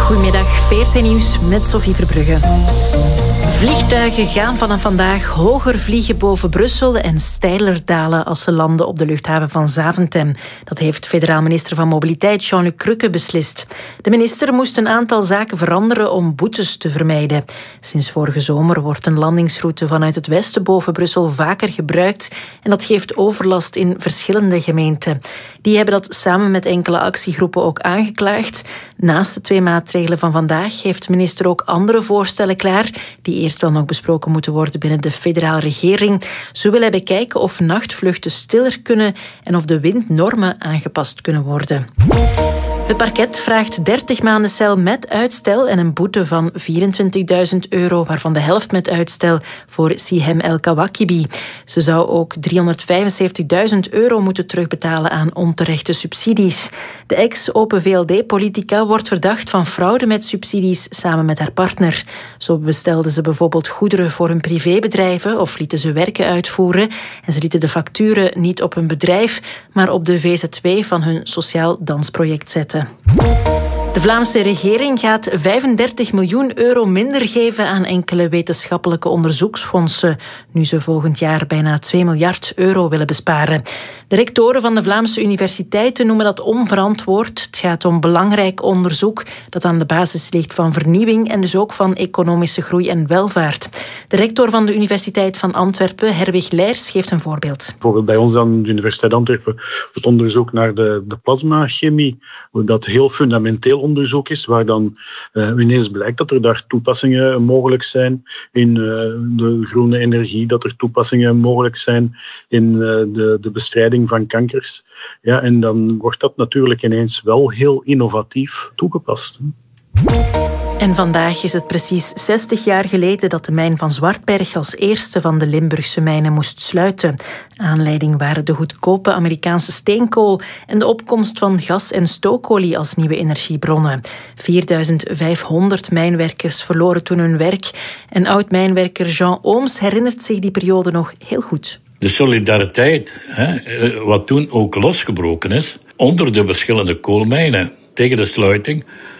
Goedemiddag, VRT Nieuws met Sophie Verbrugge. Vliegtuigen gaan vanaf vandaag hoger vliegen boven Brussel en steiler dalen als ze landen op de luchthaven van Zaventem. Dat heeft federaal minister van Mobiliteit Jean-Luc Crukke beslist. De minister moest een aantal zaken veranderen om boetes te vermijden. Sinds vorige zomer wordt een landingsroute vanuit het westen boven Brussel vaker gebruikt en dat geeft overlast in verschillende gemeenten. Die hebben dat samen met enkele actiegroepen ook aangeklaagd. Naast de 2 maatregelen van vandaag heeft de minister ook andere voorstellen klaar die eerst wel nog besproken moeten worden binnen de federale regering. Zo wil hij bekijken of nachtvluchten stiller kunnen en of de windnormen aangepast kunnen worden. Het parket vraagt 30 maanden cel met uitstel en een boete van €24.000, waarvan de helft met uitstel voor Sihem El Kawakibi. Ze zou ook €375.000 moeten terugbetalen aan onterechte subsidies. De ex-Open VLD-politica wordt verdacht van fraude met subsidies samen met haar partner. Zo bestelden ze bijvoorbeeld goederen voor hun privébedrijven of lieten ze werken uitvoeren en ze lieten de facturen niet op hun bedrijf, maar op de VZW van hun sociaal dansproject zetten. De Vlaamse regering gaat €35 miljoen minder geven aan enkele wetenschappelijke onderzoeksfondsen, nu ze volgend jaar bijna €2 miljard willen besparen. De rectoren van de Vlaamse universiteiten noemen dat onverantwoord. Het gaat om belangrijk onderzoek dat aan de basis ligt van vernieuwing en dus ook van economische groei en welvaart. De rector van de Universiteit van Antwerpen, Herwig Leijers, geeft een voorbeeld. Bijvoorbeeld bij ons aan de Universiteit Antwerpen het onderzoek naar de plasmachemie, dat heel fundamenteel onderzoek is, waar dan ineens blijkt dat er daar toepassingen mogelijk zijn in de groene energie, dat er toepassingen mogelijk zijn in de bestrijding van kankers. Ja, en dan wordt dat natuurlijk ineens wel heel innovatief toegepast. En vandaag is het precies 60 jaar geleden dat de mijn van Zwartberg als eerste van de Limburgse mijnen moest sluiten. Aanleiding waren de goedkope Amerikaanse steenkool en de opkomst van gas- en stookolie als nieuwe energiebronnen. 4.500 mijnwerkers verloren toen hun werk. En oud-mijnwerker Jean Ooms herinnert zich die periode nog heel goed. De solidariteit, wat toen ook losgebroken is, onder de verschillende koolmijnen tegen de sluiting,